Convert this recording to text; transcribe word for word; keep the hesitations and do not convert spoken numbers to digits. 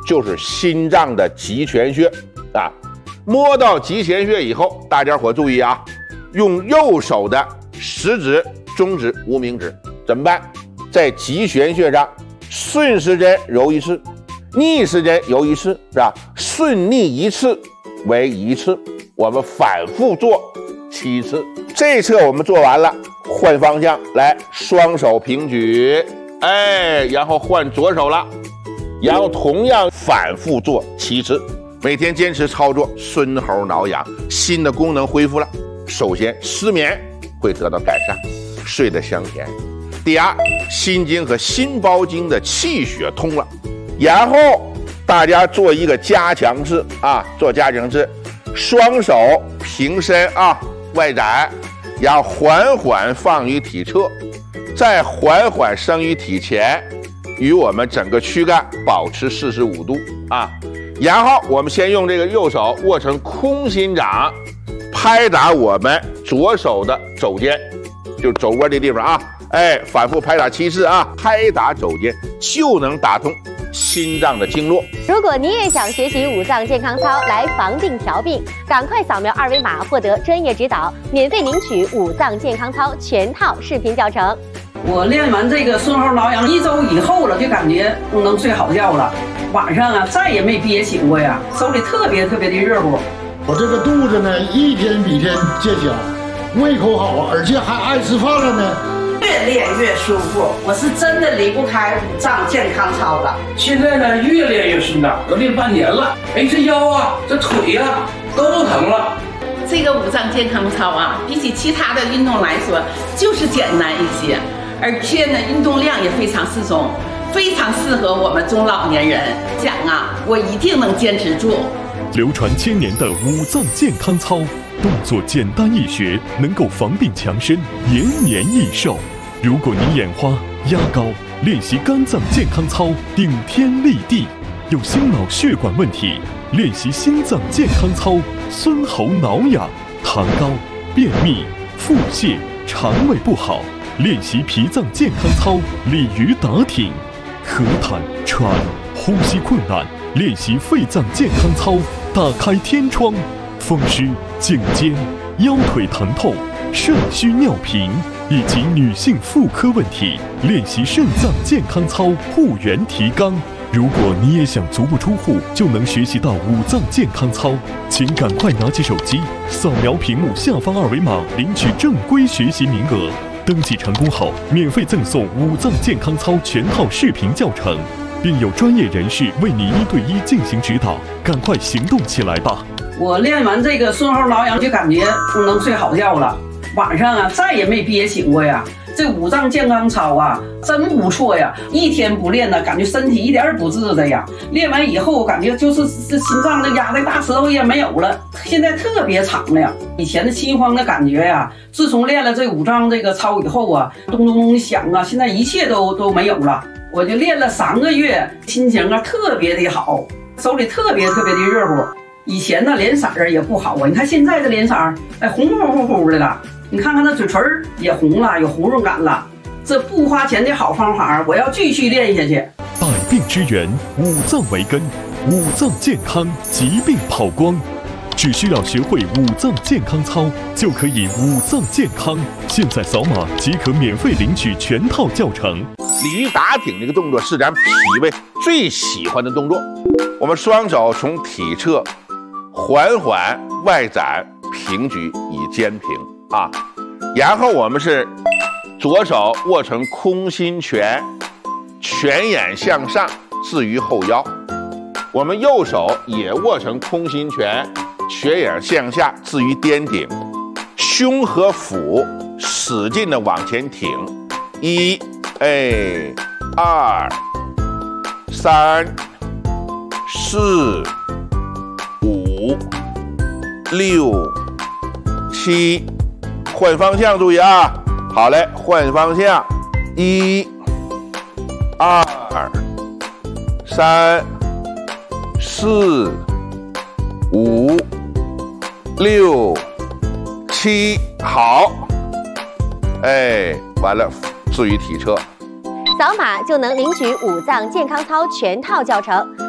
就是心脏的极泉穴啊。摸到极泉穴以后，大家伙注意啊，用右手的食指、中指、无名指怎么办？在极泉穴上顺时针揉一次，逆时针揉一次，是吧？顺逆一次为一次，我们反复做七次。这侧我们做完了，换方向来，双手平举，哎，然后换左手了，然后同样反复做七次。每天坚持操作，孙猴挠痒，心的功能恢复了。首先，失眠会得到改善，睡得香甜。第二，心经和心包经的气血通了。然后大家做一个加强式啊，做加强式，双手平伸啊，外展，然后缓缓放于体侧，再缓缓升于体前，与我们整个躯干保持四十五度啊。然后我们先用这个右手握成空心掌，拍打我们左手的肘尖，就肘窝这地方啊，哎，反复拍打七次啊，拍打肘尖就能打通心脏的经络。 如果你也想学习五脏健康操来防病调病，赶快扫描二维码获得专业指导，免费领取五脏健康操全套视频教程。 我练完这个孙猴挠痒一周以后了，就感觉能睡好觉了，晚上啊再也没憋醒过呀，手里特别特别的热乎。 我这个肚子呢一天比天见小，胃口好，而且还爱吃饭了呢。 越练越舒服，我是真的离不开五脏健康操了。 现在呢越练越顺当，都练半年了，哎，这腰啊这腿啊都不疼了。 这个五脏健康操啊，比起其他的运动来说就是简单一些，而且呢运动量也非常适中，非常适合我们中老年人。讲啊，我一定能坚持住。 流传千年的五脏健康操，动作简单易学，能够防病强身，延年益寿。如果你眼花、压高，练习肝脏健康操，顶天立地；有心脑血管问题，练习心脏健康操，孙猴挠痒；痰高、便秘、腹泻、肠胃不好，练习脾脏健康操，鲤鱼打挺；咳痰、喘、呼吸困难，练习肺脏健康操，打开天窗；风湿、颈肩、腰腿疼痛、肾虚尿频以及女性妇科问题，练习肾脏健康操，护元提肛。如果你也想足不出户就能学习到五脏健康操，请赶快拿起手机扫描屏幕下方二维码，领取正规学习名额。登记成功后，免费赠送五脏健康操全套视频教程，并有专业人士为你一对一进行指导。赶快行动起来吧！ 我练完这个孙猴挠痒就感觉能睡好觉了，晚上啊再也没憋醒过呀。这五脏健康操啊真不错呀，一天不练呢感觉身体一点也不治的呀，练完以后感觉就是这心脏的压的大石头也没有了，现在特别长了呀。以前的心慌的感觉呀，自从练了这五脏这个操以后啊，咚咚咚响啊，现在一切都都没有了。我就练了三个月，心情啊特别的好，手里特别特别的热乎。以前呢脸色儿也不好啊，你看现在的脸色儿哎红乎乎乎的了，你看看那嘴唇也红了，有红润感了。这不花钱的好方法，我要继续练下去。 百病之源，五脏为根，五脏健康，疾病跑光。只需要学会五脏健康操，就可以五脏健康。现在扫码即可免费领取全套教程。 鲤鱼打挺这个动作是咱脾胃最喜欢的动作。我们双手从体侧缓缓外展平举以肩平啊，然后我们是左手握成空心拳，拳眼向上置于后腰，我们右手也握成空心拳，拳眼向下置于颠顶，胸和腹使劲的往前挺，一哎二三四五六七，换方向注意啊！好嘞，换方向，一二三四五六七，好，哎，完了，置于体侧。 扫码就能领取五脏健康操全套教程。